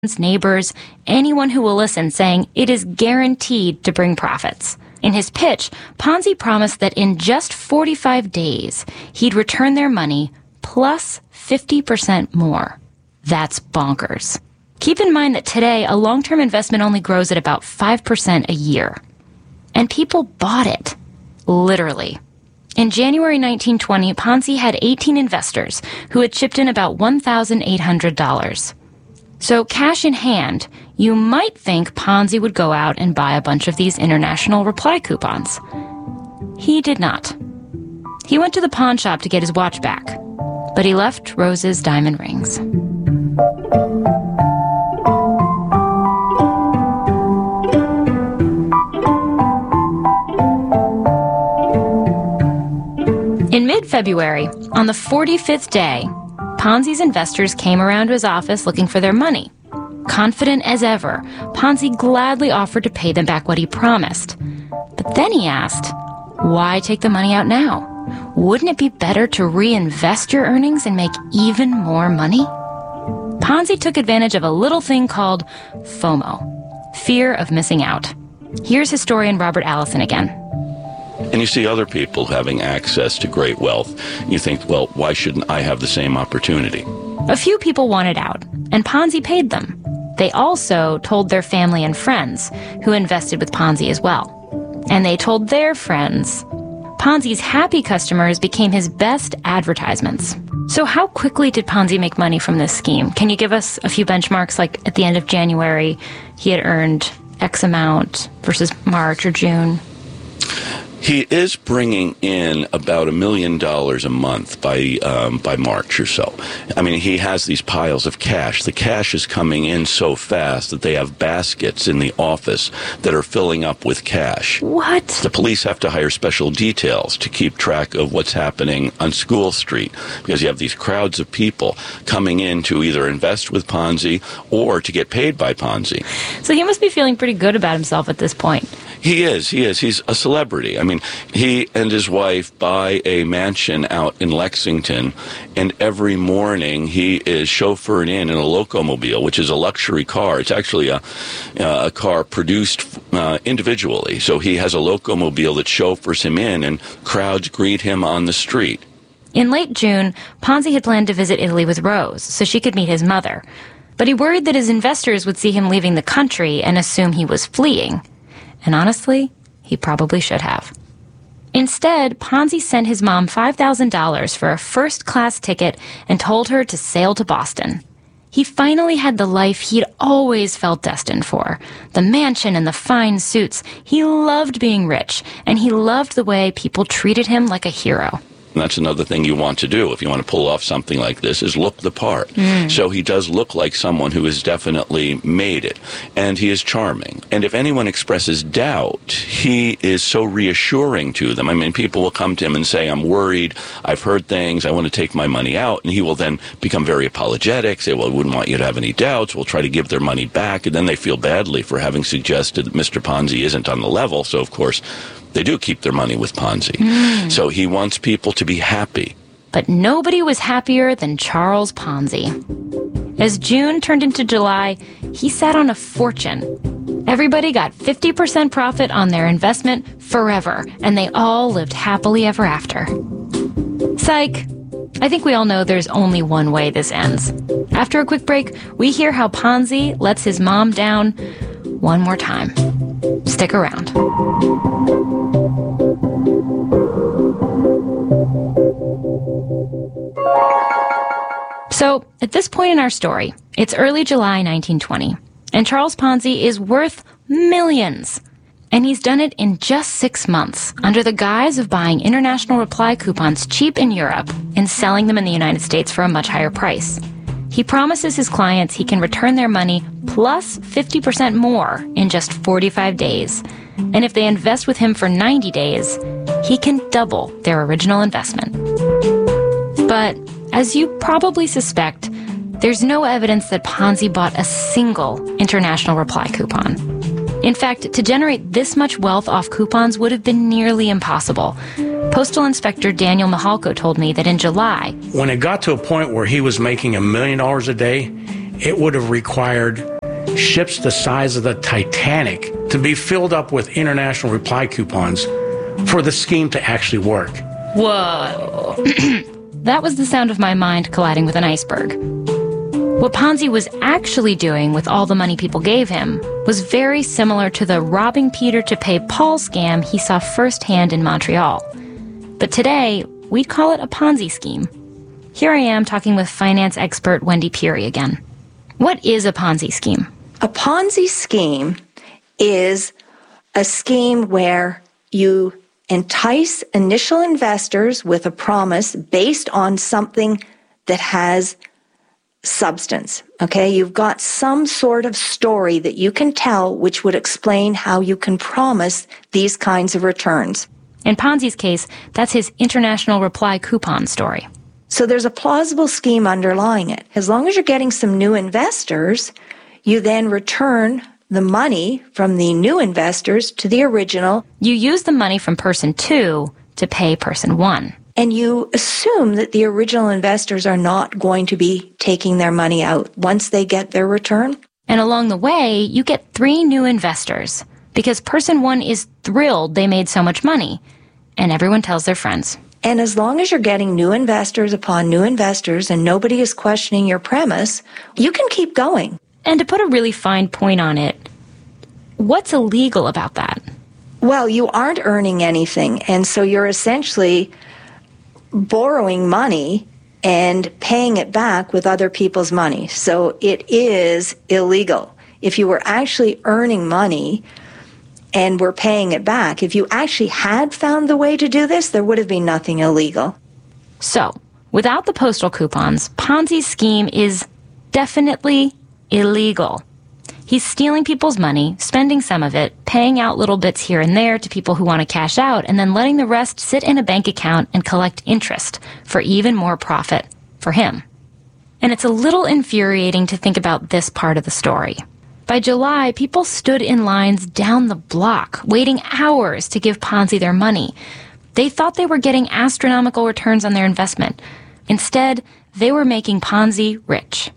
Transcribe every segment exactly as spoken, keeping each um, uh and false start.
neighbors, anyone who will listen, saying it is guaranteed to bring profits. In his pitch, Ponzi promised that in just forty-five days, he'd return their money plus fifty percent more. That's bonkers. Keep in mind that today, a long-term investment only grows at about five percent a year. And people bought it. Literally. In January nineteen twenty, Ponzi had eighteen investors who had chipped in about one thousand eight hundred dollars. So cash in hand, you might think Ponzi would go out and buy a bunch of these international reply coupons. He did not. He went to the pawn shop to get his watch back, but he left Rose's diamond rings. In mid-February, on the forty-fifth day, Ponzi's investors came around to his office looking for their money. Confident as ever, Ponzi gladly offered to pay them back what he promised. But then he asked, why take the money out now? Wouldn't it be better to reinvest your earnings and make even more money? Ponzi took advantage of a little thing called FOMO, fear of missing out. Here's historian Robert Allison again. And you see other people having access to great wealth. You think, well, why shouldn't I have the same opportunity? A few people wanted out, and Ponzi paid them. They also told their family and friends, who invested with Ponzi as well. And they told their friends. Ponzi's happy customers became his best advertisements. So how quickly did Ponzi make money from this scheme? Can you give us a few benchmarks, like at the end of January, he had earned X amount versus March or June? He is bringing in about a million dollars a month by um, by March or so. I mean, he has these piles of cash. The cash is coming in so fast that they have baskets in the office that are filling up with cash. What? The police have to hire special details to keep track of what's happening on School Street, because you have these crowds of people coming in to either invest with Ponzi or to get paid by Ponzi. So he must be feeling pretty good about himself at this point. He is. He is. He's a celebrity. I mean, he and his wife buy a mansion out in Lexington, and every morning he is chauffeured in in a Locomobile, which is a luxury car. It's actually a, uh, a car produced uh, individually. So he has a Locomobile that chauffeurs him in, and crowds greet him on the street. In late June, Ponzi had planned to visit Italy with Rose so she could meet his mother. But he worried that his investors would see him leaving the country and assume he was fleeing. And honestly, he probably should have. Instead, Ponzi sent his mom five thousand dollars for a first-class ticket and told her to sail to Boston. He finally had the life he'd always felt destined for. The mansion and the fine suits. He loved being rich, and he loved the way people treated him like a hero. And that's another thing you want to do if you want to pull off something like this, is look the part. Mm. So he does look like someone who has definitely made it. And he is charming. And if anyone expresses doubt, he is so reassuring to them. I mean, people will come to him and say, I'm worried, I've heard things, I want to take my money out. And he will then become very apologetic, say, well, I wouldn't want you to have any doubts. We'll try to give their money back. And then they feel badly for having suggested that Mister Ponzi isn't on the level. So, of course, they do keep their money with Ponzi. Mm. So he wants people to be happy. But nobody was happier than Charles Ponzi. As June turned into July, he sat on a fortune. Everybody got fifty percent profit on their investment forever, and they all lived happily ever after. Psych. I think we all know there's only one way this ends. After a quick break, we hear how Ponzi lets his mom down one more time. Stick around. So, at this point in our story, it's early July nineteen twenty, and Charles Ponzi is worth millions. And he's done it in just six months, under the guise of buying international reply coupons cheap in Europe and selling them in the United States for a much higher price. He promises his clients he can return their money plus fifty percent more in just forty-five days. And if they invest with him for ninety days, he can double their original investment. But as you probably suspect, there's no evidence that Ponzi bought a single international reply coupon. In fact, to generate this much wealth off coupons would have been nearly impossible. Postal Inspector Daniel Mihalko told me that in July, when it got to a point where he was making a million dollars a day, it would have required ships the size of the Titanic to be filled up with international reply coupons for the scheme to actually work. Whoa. That was the sound of my mind colliding with an iceberg. What Ponzi was actually doing with all the money people gave him was very similar to the robbing Peter to pay Paul scam he saw firsthand in Montreal. But today, we'd call it a Ponzi scheme. Here I am talking with finance expert Wendy Peary again. What is a Ponzi scheme? A Ponzi scheme is a scheme where you entice initial investors with a promise based on something that has substance. Okay, you've got some sort of story that you can tell which would explain how you can promise these kinds of returns. In Ponzi's case, that's his international reply coupon story. So there's a plausible scheme underlying it. As long as you're getting some new investors, you then return the money from the new investors to the original. You use the money from person two to pay person one. And you assume that the original investors are not going to be taking their money out once they get their return. And along the way, you get three new investors because person one is thrilled they made so much money. And everyone tells their friends. And as long as you're getting new investors upon new investors and nobody is questioning your premise, you can keep going. And to put a really fine point on it, what's illegal about that? Well, you aren't earning anything, and so you're essentially borrowing money and paying it back with other people's money. So it is illegal. If you were actually earning money and were paying it back, if you actually had found the way to do this, there would have been nothing illegal. So, without the postal coupons, Ponzi's scheme is definitely illegal. He's stealing people's money, spending some of it, paying out little bits here and there to people who want to cash out, and then letting the rest sit in a bank account and collect interest for even more profit for him. And it's a little infuriating to think about this part of the story. By July, people stood in lines down the block, waiting hours to give Ponzi their money. They thought they were getting astronomical returns on their investment. Instead, they were making Ponzi rich.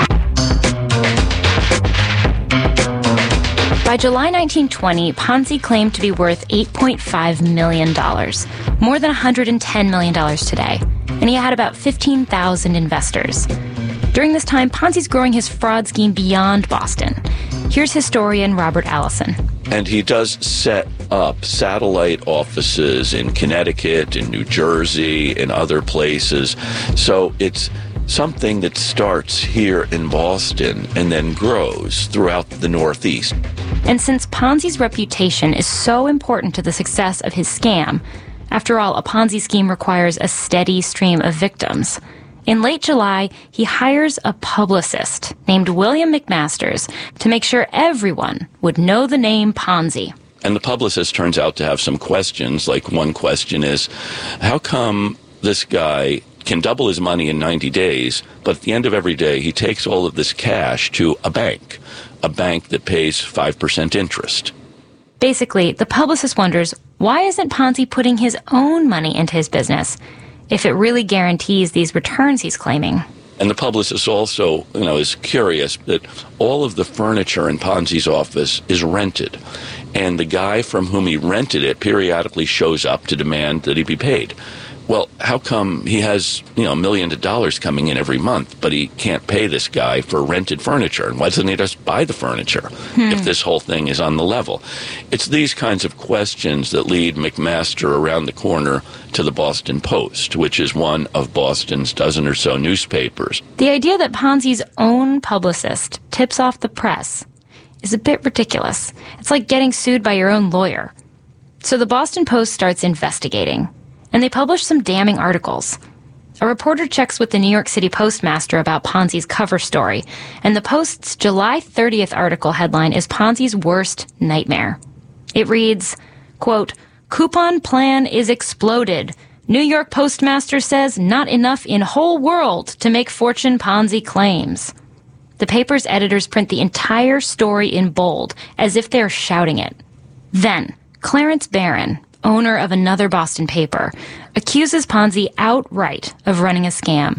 By July nineteen twenty, Ponzi claimed to be worth eight point five million dollars, more than one hundred ten million dollars today, and he had about fifteen thousand investors. During this time, Ponzi's growing his fraud scheme beyond Boston. Here's historian Robert Allison. And he does set up satellite offices in Connecticut, in New Jersey, in other places. So it's something that starts here in Boston and then grows throughout the Northeast. And since Ponzi's reputation is so important to the success of his scam, after all, a Ponzi scheme requires a steady stream of victims. In late July, he hires a publicist named William McMasters to make sure everyone would know the name Ponzi. And the publicist turns out to have some questions. Like, one question is, how come this guy can double his money in ninety days, but at the end of every day, he takes all of this cash to a bank, a bank that pays five percent interest? Basically, the publicist wonders, why isn't Ponzi putting his own money into his business if it really guarantees these returns he's claiming? And the publicist also, you know, is curious that all of the furniture in Ponzi's office is rented, and the guy from whom he rented it periodically shows up to demand that he be paid. Well, how come he has, you know, millions of dollars coming in every month, but he can't pay this guy for rented furniture? And why doesn't he just buy the furniture hmm. if this whole thing is on the level? It's these kinds of questions that lead McMaster around the corner to the Boston Post, which is one of Boston's dozen or so newspapers. The idea that Ponzi's own publicist tips off the press is a bit ridiculous. It's like getting sued by your own lawyer. So the Boston Post starts investigating. And they publish some damning articles. A reporter checks with the New York City Postmaster about Ponzi's cover story, and the Post's July thirtieth article headline is Ponzi's worst nightmare. It reads, quote, "Coupon plan is exploded. New York Postmaster says not enough in whole world to make fortune Ponzi claims." The paper's editors print the entire story in bold, as if they're shouting it. Then, Clarence Barron, owner of another Boston paper, accuses Ponzi outright of running a scam,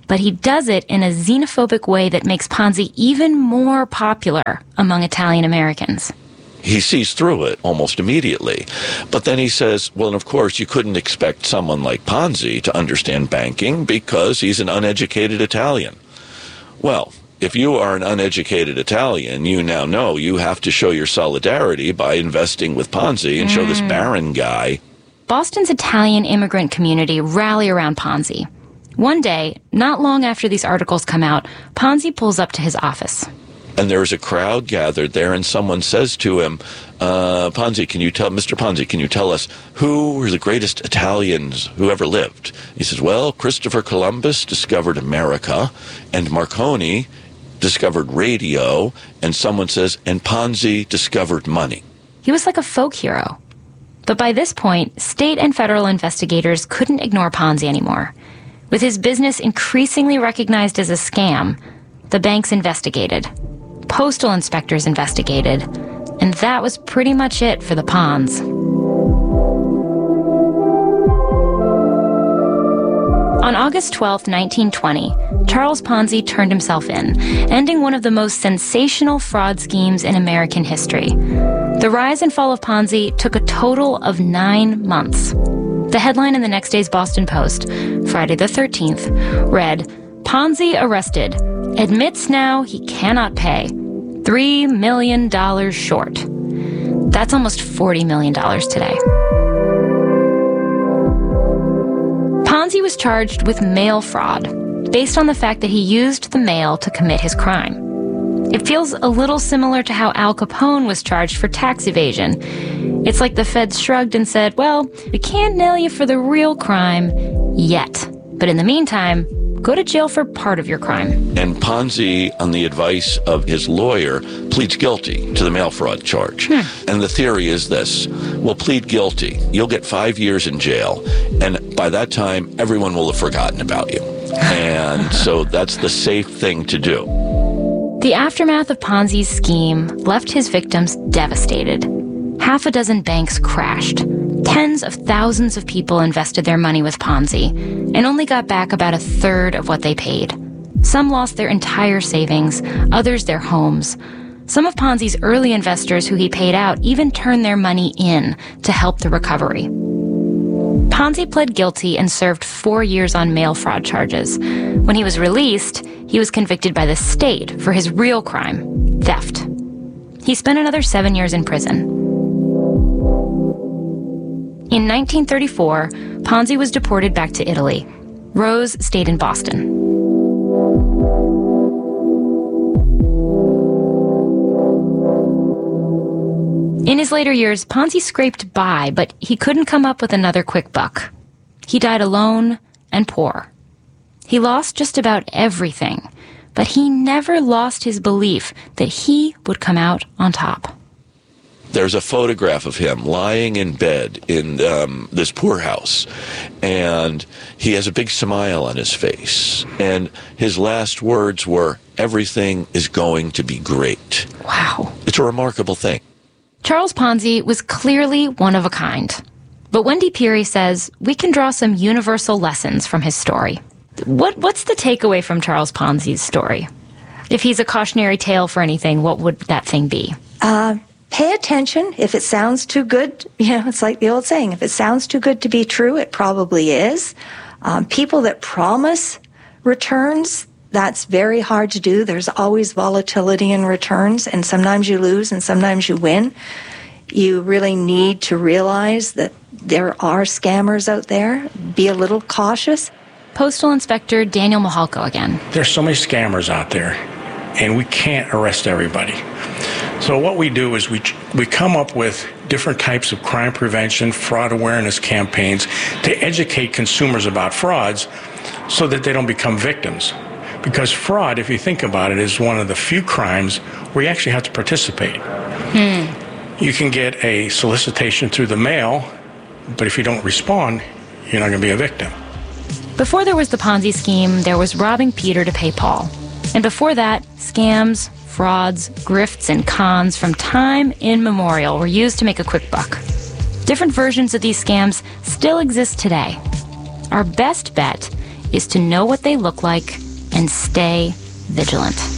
But he does it in a xenophobic way that makes Ponzi even more popular among Italian Americans. He sees through it almost immediately. But then he says, well, and of course, you couldn't expect someone like Ponzi to understand banking because he's an uneducated Italian. Well, if you are an uneducated Italian, you now know you have to show your solidarity by investing with Ponzi and mm. show this barren guy. Boston's Italian immigrant community rally around Ponzi. One day, not long after these articles come out, Ponzi pulls up to his office. And there's a crowd gathered there, and someone says to him, uh, Ponzi, can you tell, Mister Ponzi, can you tell us who were the greatest Italians who ever lived? He says, well, Christopher Columbus discovered America, and Marconi discovered radio, and someone says, and Ponzi discovered money. He was like a folk hero. But by this point, state and federal investigators couldn't ignore Ponzi anymore. With his business increasingly recognized as a scam, the banks investigated. Postal inspectors investigated. And that was pretty much it for the Pons. On August twelfth, nineteen twenty, Charles Ponzi turned himself in, ending one of the most sensational fraud schemes in American history. The rise and fall of Ponzi took a total of nine months. The headline in the next day's Boston Post, Friday the thirteenth, read, Ponzi arrested, admits now he cannot pay, three million dollars short. That's almost forty million dollars today. Ponzi was charged with mail fraud, based on the fact that he used the mail to commit his crime. It feels a little similar to how Al Capone was charged for tax evasion. It's like the feds shrugged and said, well, we can't nail you for the real crime yet. But in the meantime, go to jail for part of your crime. And Ponzi, on the advice of his lawyer, pleads guilty to the mail fraud charge. Hmm. And the theory is this: we'll plead guilty. You'll get five years in jail. And by that time, everyone will have forgotten about you. And so that's the safe thing to do. The aftermath of Ponzi's scheme left his victims devastated. Half a dozen banks crashed. Tens of thousands of people invested their money with Ponzi and only got back about a third of what they paid. Some lost their entire savings, others their homes. Some of Ponzi's early investors who he paid out even turned their money in to help the recovery. Ponzi pled guilty and served four years on mail fraud charges. When he was released, he was convicted by the state for his real crime, theft. He spent another seven years in prison. In nineteen thirty-four, Ponzi was deported back to Italy. Rose stayed in Boston. In his later years, Ponzi scraped by, but he couldn't come up with another quick buck. He died alone and poor. He lost just about everything, but he never lost his belief that he would come out on top. There's a photograph of him lying in bed in um, this poorhouse, and he has a big smile on his face. And his last words were, "Everything is going to be great." Wow. It's a remarkable thing. Charles Ponzi was clearly one of a kind. But Wendy Peary says we can draw some universal lessons from his story. What What's the takeaway from Charles Ponzi's story? If he's a cautionary tale for anything, what would that thing be? Uh... Pay attention. If it sounds too good, you know, it's like the old saying, if it sounds too good to be true, it probably is. Um, people that promise returns, that's very hard to do. There's always volatility in returns, and sometimes you lose and sometimes you win. You really need to realize that there are scammers out there. Be a little cautious. Postal Inspector Daniel Mihalko again. There's so many scammers out there, and we can't arrest everybody. So what we do is we we come up with different types of crime prevention, fraud awareness campaigns to educate consumers about frauds so that they don't become victims. Because fraud, if you think about it, is one of the few crimes where you actually have to participate. Hmm. You can get a solicitation through the mail, but if you don't respond, you're not going to be a victim. Before there was the Ponzi scheme, there was robbing Peter to pay Paul. And before that, scams, frauds, grifts, and cons from time immemorial were used to make a quick buck. Different versions of these scams still exist today. Our best bet is to know what they look like and stay vigilant.